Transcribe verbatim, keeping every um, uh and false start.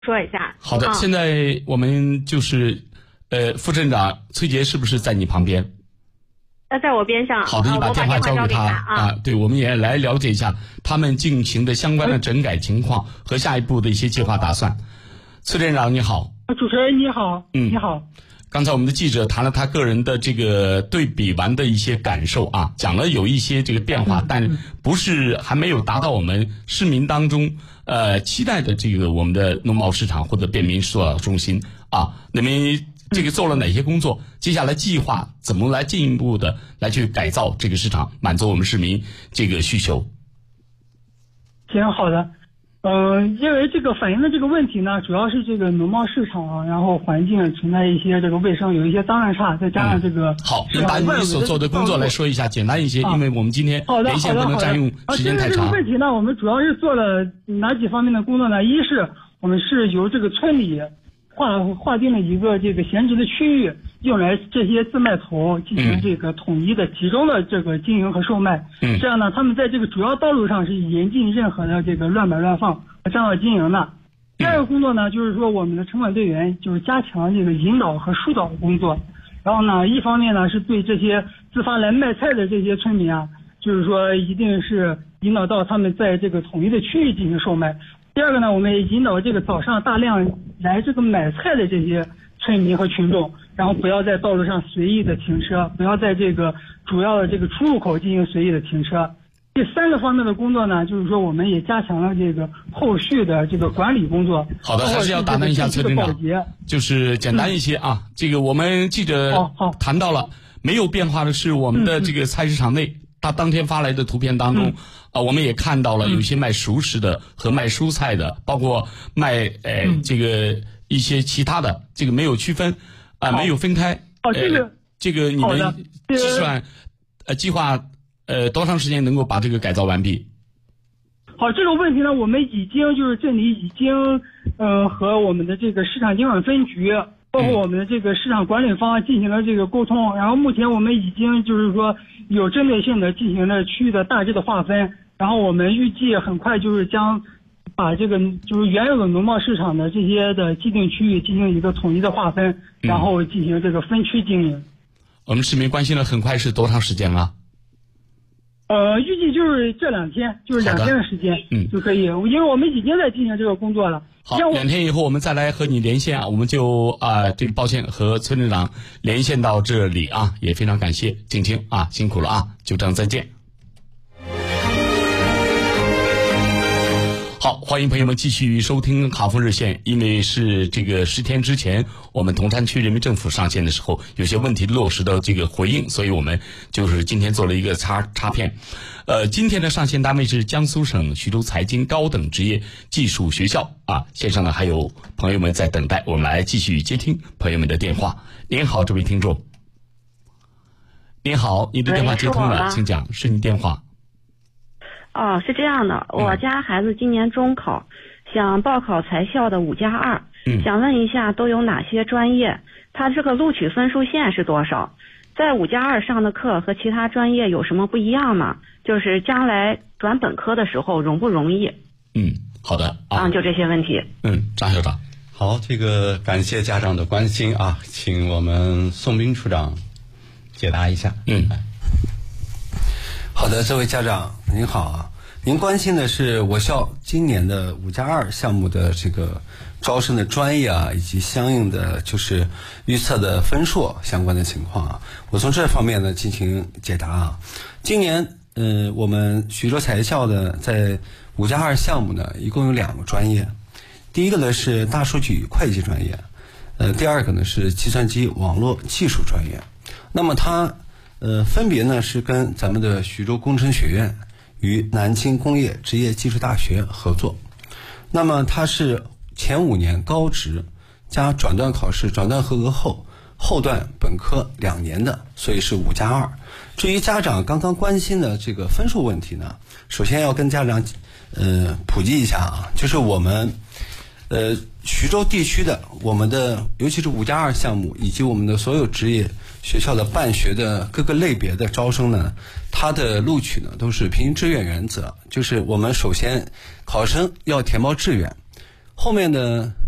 说一下。 好的， 啊、 现在我们就是呃，副镇长崔杰是不是在你旁边？ 呃，在我边上。 好的，你把电话交给他啊。 对，我们也来了解一下他们进行的相关的整改情况和下一步的一些计划打算。崔镇长你好。 主持人你好。 嗯， 你好。 刚才我们的记者谈了他个人的这个对比完的一些感受啊，讲了有一些这个变化，但不是还没有达到我们市民当中呃期待的这个我们的农贸市场或者便民疏导中心啊。那么这个做了哪些工作？接下来计划怎么来进一步的来去改造这个市场，满足我们市民这个需求？ 行，好的。嗯、呃，因为这个反映的这个问题呢，主要是这个农贸市场啊，然后环境存在一些这个卫生有一些脏乱差，再加上这个、 嗯、好，你把你所做的工作来说一下，简单一些，因为我们今天连线不能占用时间太长。 啊，这个问题呢，我们主要是做了哪几方面的工作呢？一是我们是由这个村里划划定了一个这个闲置的区域，用来这些自卖头进行这个统一的、集中的这个经营和售卖。 嗯， 这样呢，他们在这个主要道路上是严禁任何的这个乱摆乱放和占道经营的。第二个工作呢，就是说我们的城管队员就是加强这个引导和疏导的工作。然后呢，一方面呢是对这些自发来卖菜的这些村民啊，就是说一定是引导到他们在这个统一的区域进行售卖。第二个呢，我们也引导这个早上大量来这个买菜的这些村民和群众，然后不要在道路上随意的停车，不要在这个主要的这个出入口进行随意的停车。第三个方面的工作呢，就是说我们也加强了这个后续的这个管理工作。 好的，还是要打断一下崔镇长，就是简单一些啊。嗯、这个我们记者谈到了，没有变化的是我们的这个菜市场内。嗯嗯他当天发来的图片当中，啊、嗯呃，我们也看到了有些卖熟食的和卖蔬菜的，包括卖呃、嗯、这个一些其他的，这个没有区分，啊、呃，没有分开。 哦，这个、 呃、这个你们计算呃计划呃多长时间能够把这个改造完毕？ 好，这个问题呢，我们已经就是这里已经呃和我们的这个市场监管分局。包括我们的这个市场管理方进行了这个沟通，然后目前我们已经就是说有针对性的进行了区域的大致的划分，然后我们预计很快就是将把这个就是原有的农贸市场的这些的既定区域进行一个统一的划分，然后进行这个分区经营。 嗯、我们市民关心了很快是多长时间啊？ 呃，预计就是这两天，就是两天的时间，嗯，就可以，因为我们已经在进行这个工作了。 好，两天以后我们再来和你连线啊，我们就啊、呃，这个抱歉和崔镇长连线到这里啊，也非常感谢静清啊，辛苦了啊，就这样再见。好，欢迎朋友们继续收听卡风热线。因为是这个十天之前我们铜山区人民政府上线的时候，有些问题落实的这个回应，所以我们就是今天做了一个插插片。呃，今天的上线单位是江苏省徐州财经高等职业技术学校啊。线上呢还有朋友们在等待，我们来继续接听朋友们的电话。您好，这位听众。您好，你的电话接通了，请讲，是你电话。 哦，是这样的，我家孩子今年中考，想报考财校的五加二， 嗯， 想问一下都有哪些专业？他这个录取分数线是多少？在五加二上的课和其他专业有什么不一样吗？就是将来转本科的时候容不容易？ 嗯，好的啊，就这些问题。 嗯，张校长， 好，这个感谢家长的关心啊，请我们宋斌处长解答一下。 嗯。 好的，这位家长您好啊，您关心的是我校今年的五加二项目的这个招生的专业啊，以及相应的就是预测的分数相关的情况啊，我从这方面呢进行解答啊。今年呃，我们徐州财校的在五加二项目呢，一共有两个专业，第一个呢是大数据与会计专业，呃，第二个呢是计算机网络技术专业。那么它呃，分别呢是跟咱们的徐州工程学院与南京工业职业技术大学合作。那么它是前五年高职加转段考试，转段合格后后段本科两年的，所以是五加二。至于家长刚刚关心的这个分数问题呢，首先要跟家长呃普及一下啊，就是我们呃徐州地区的我们的尤其是五加二项目以及我们的所有职业学校的办学的各个类别的招生呢，它的录取呢都是平行志愿原则，就是我们首先考生要填报志愿，后面的